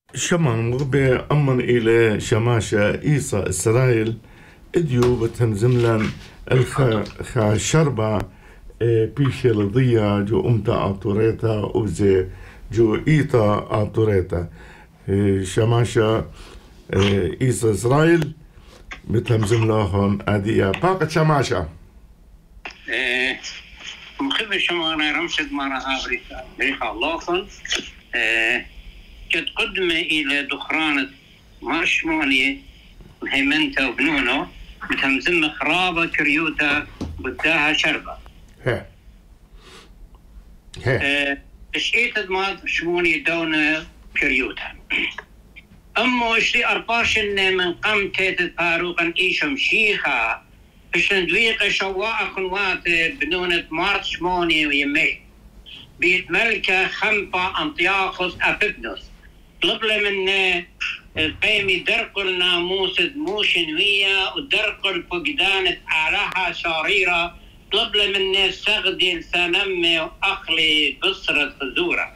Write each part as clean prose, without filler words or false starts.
شمان مغبي أمن إلى شماشة إيسا إسرائيل إديو بتنزملن الخا شربة بيشي لضية جو أمتا آتوريتا وزي جو إيتا آتوريتا شماشة إيسا إسرائيل بتنزملهن أدية باقة شماشة مخبر شمانا رمشد مارا أفريقيا بريخا اللوخن قد قدم إلى دخرانة مارشمونية هيمنتا وبنونو بتمزم خرابة كريوتا بداها شربة اشيت دمات شموني دونة كريوتا أمو اشتي أرباشن من قمتة فاروقا إيشم شيخا اشندويق شواء خنوات بنونة مارشموني ويمي بيت ملكة خمبة أنطياخوس أبيبنوس طلب من القيمي درق الناموس دموشنوية ودرق الفقدان علىها شريرة طلب من سغدي سنمي وأخلي بصرة خزورة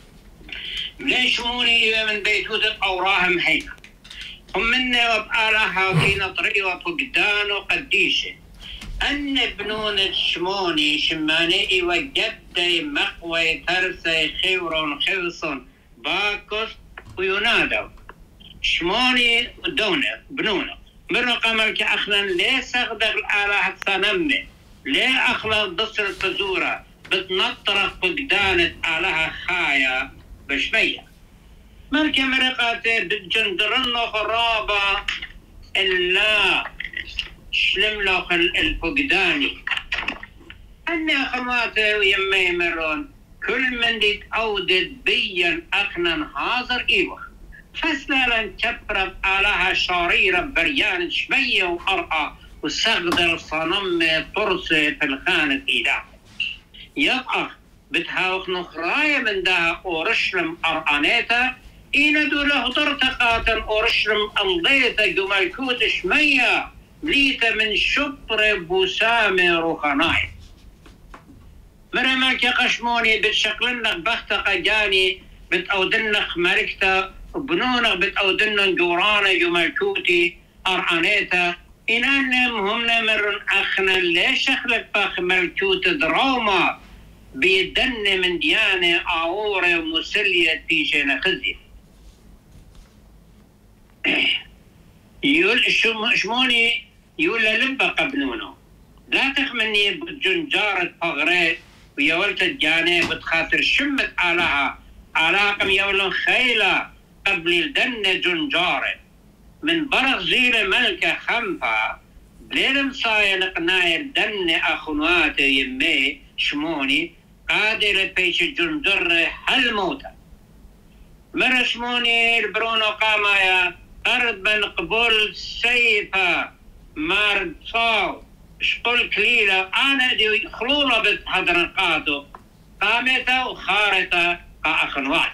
ليشموني من بيتوت أوراهم هينا هم مني وبآلها كينا طريقة فقدان وقديشة أن بنون شموني شماني وجدي مقوي ترسي خيور خيوصون باكوس وينادو شموني دونة بنونة مرو قمرك أخلا ليه سغدق الآلهة سنمي ليه أخلا ضصر التزورة بتنطرق فقدانة آلهة خايا بشمية مركة مرقاتي بتجندرنو خرابة إلا شلم لوخ الفقداني أني أخواتي ويمي مرون كل من دي أودد بيا أخنا حاضر إيوه فسلالا تبرب آلها شريرة بريان شمية وأرقى وسغدر صنم طرسي في الخانة إله يبقى بتهاوخ نخرايا من دا أورشلم أرقانيتا إينا دوله درتقاتا أورشلم ألديتا جمالكوت شمية ليتا من شبر بوسامي روخاناي مرمك قشموني بتشكلنك بختق جاني بتأودنك ملكتا بنونك بتأودنك جورانا جمالكوتي أرعنيتا إنانم هم نمرن أخنا ليش أخلق باخ ملكوت دراما بيدن من ديانة آورة مسلية تيشينا خزي يقول شموني يقول للبا قبنونو لا تخمني بجنجارة فغرات ويا ولت الجانب بتخاطر شمت علىها علاقم يولن خيلة قبل الدن جنجارة من برغ زير ملكة خنفة ليلم صايل قناير دن أخنوات يمي شموني قادر بيش جنجر هالموتى مر شموني البرونو قامايا أرد من قبول سيفة مارد صاو شقل كليلة أنا دي خلولة بتحضرقاتو قامتا وخارتا كأخنوات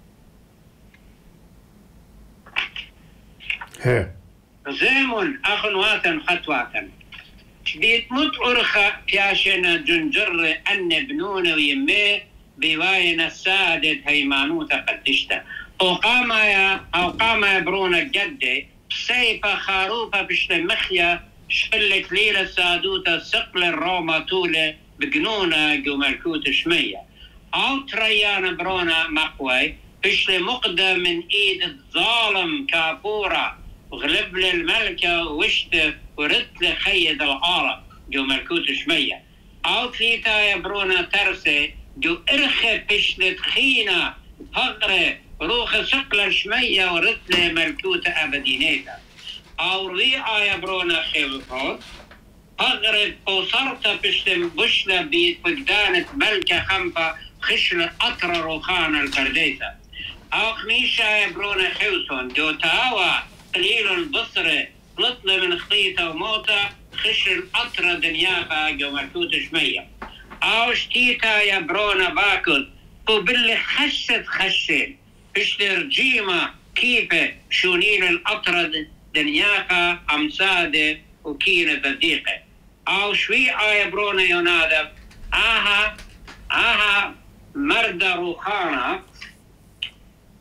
زيمون أخنواتا خطواتا شديد متعرخة بياشنا جنجر أن بنونا ويمي بواينا السادة هيمانوتا قدشتا وقاما برونا جدي سيفة خاروفة بشل مخيا شقلك ليلة سادوتا سقل الروما طولة بجنونة جو ملكوت شمية أو تريانا برونا مقوي بشل مقدة من إيد الظالم كابورة وغلب للملكة وشت ورد خيد العالم جو ملكوت شمية أو تليتا برونا ترسي جو إرخي بشل تخينة فقرة روخ سقل شمية ورد ملكوت أبدينيتا أو ريعة يبرونا خيبقات فقرت وصرت بشتم بشلة بيت فقدانة ملكة خنفة خشل أطر روخان الكرديسة أو خميشة يبرونا خيوسون دو تاوى قليل بصرة لطل من خطيطة وموتة خشل أطر دنياها جو ملكوت شمية أو شتيتا يبرونا باكل وباللي خشل بشتر جيمة كيفة شونين الأطر دنياها أمسادة وكينة ذديقة أو شوي آية برونا ينادب آها مرد روخانا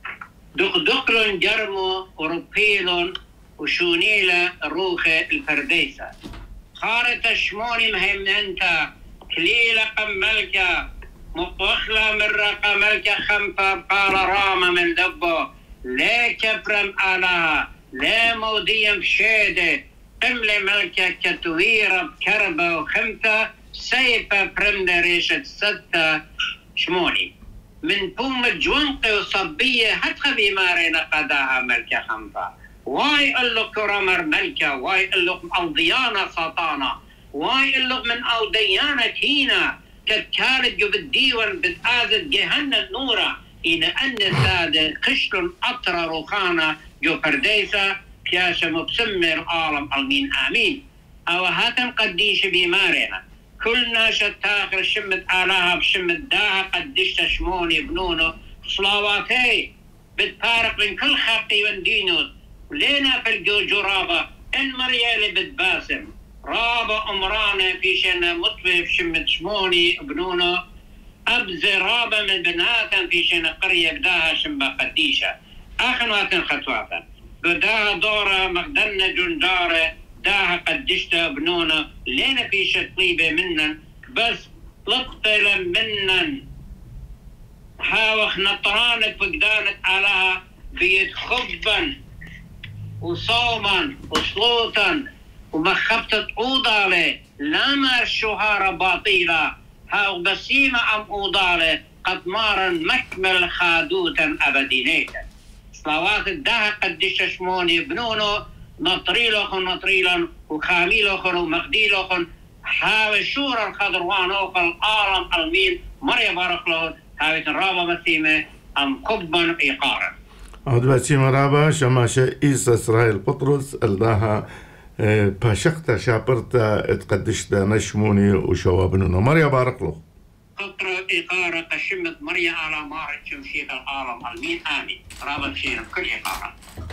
دقلن جرمو وربيلن وشونيلا روخة الفرديسة خارة شموني مهم انت كليلة قملكة مطوخلة من رقملكة خنفة قال رامة من دبو لا كبرم آلها لا موديا بشيدة قملة ملكة كتويرة بكربة وخمتة سيفة برمدة ريشة ستة شموني من بوم الجوانقي وصبية هتخبي مارينا قداها ملكة خنفة واي قلق كرامر ملكة واي قلق أوضيانا سطانا واي قلق من أوديانا كينا كالكالد جو بالديوان بتآذد جهنم نورا إن أن السادة خشل أطرى روخانا جو فرديسة كياشة مبسمر عالم المين آمين أو هاتن قديش بمارنا كلنا شتاخر شمت آلاها بشمت داها قديش تشموني بنونو صلاواتي بتفارق من كل خاقي وندينو لينا في الجرابة المريالي بتباسم رابة أمرانا في شنا مطفف شمت شموني بنونو أبزي رابة من بناتا في شنا قرية بداها شمبا قديشة آخنواتن خطواتن بداها دورة مقدنة جندارة داها قدشتا بنونة لينا في شطيبة منن بس لطلة منن حاوخ نطرانك فقدانك علىها بيتخبا وصوما وصلوتا ومخبتة أوضالة لما الشهارة باطيلة هاو بسيمة أم أوضالة قد مارا مكمل خادوتا أبدينيتا صلوات الداها قدش شموني بنونو نطريلوخن وخاميلوخن ومغديلوخن حاوي شورا الخضروانوخن العالم المين مريا بارخلون حاوي رابا مسيمة أم قبا إيقارا عود بسيمة رابا شماشة إيسا إسرائيل بطرس الداها باشقتا شابرتا اتقدشتا نشموني وشوابنونا مريا بارخلو قطرة إيقارة قشمت مريا على مارك شمشيخ العالم المين آمين رابا بشينا بكل إيقارة